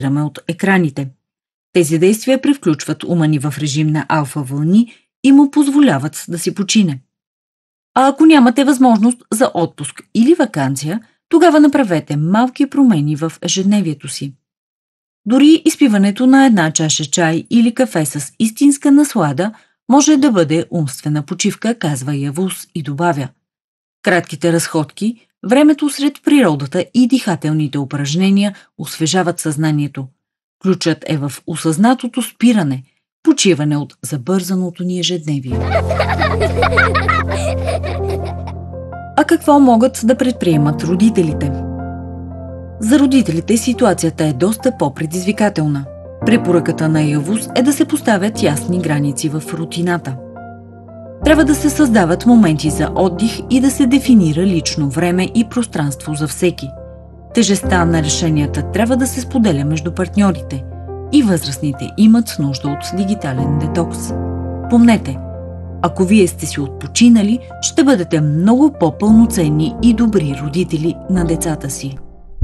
от екраните. Тези действия превключват ума ни в режим на алфа вълни и му позволяват да си почине. А ако нямате възможност за отпуск или ваканция, тогава направете малки промени в ежедневието си. Дори изпиването на една чаша чай или кафе с истинска наслада може да бъде умствена почивка, казва Явус и добавя: кратките разходки, времето сред природата и дихателните упражнения освежават съзнанието. Ключът е в осъзнатото спиране, почиване от забързаното ни ежедневие. А какво могат да предприемат родителите? За родителите ситуацията е доста по-предизвикателна. Препоръката на Явус е да се поставят ясни граници в рутината. Трябва да се създават моменти за отдих и да се дефинира лично време и пространство за всеки. Тежестта на решенията трябва да се споделя между партньорите и възрастните имат нужда от дигитален детокс. Помнете, ако вие сте си отпочинали, ще бъдете много по-пълноценни и добри родители на децата си.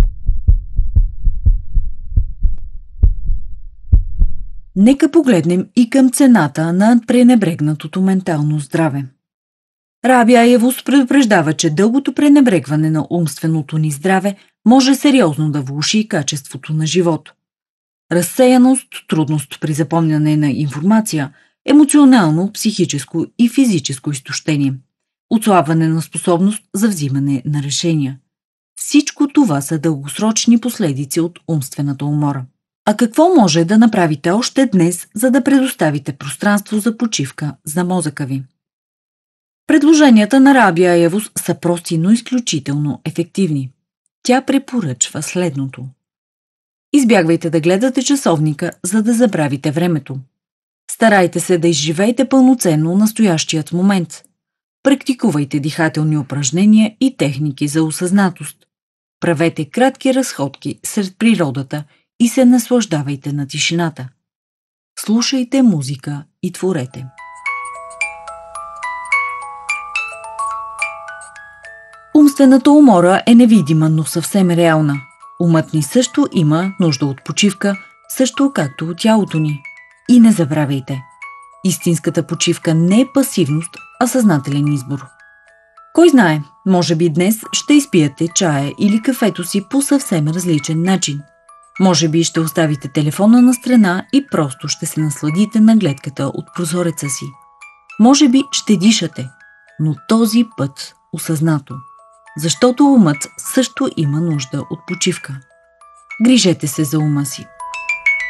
Нека погледнем и към цената на пренебрегнатото ментално здраве. Раби Явус предупреждава, че дългото пренебрегване на умственото ни здраве може сериозно да влоши качеството на живот. Разсеяност, трудност при запомняне на информация, емоционално, психическо и физическо изтощение, отслабване на способност за взимане на решения. Всичко това са дългосрочни последици от умствената умора. А какво може да направите още днес, за да предоставите пространство за почивка за мозъка ви? Предложенията на Раби Явус са прости, но изключително ефективни. Тя препоръчва следното. Избягвайте да гледате часовника, за да забравите времето. Старайте се да изживеете пълноценно настоящият момент. Практикувайте дихателни упражнения и техники за осъзнатост. Правете кратки разходки сред природата и се наслаждавайте на тишината. Слушайте музика и творете. Умствената умора е невидима, но съвсем реална. Умът ни също има нужда от почивка, също както от тялото ни. И не забравяйте, истинската почивка не е пасивност, а съзнателен избор. Кой знае, може би днес ще изпиете чая или кафето си по съвсем различен начин. Може би ще оставите телефона на страна и просто ще се насладите на гледката от прозореца си. Може би ще дишате, но този път осъзнато. Защото умът също има нужда от почивка. Грижете се за ума си.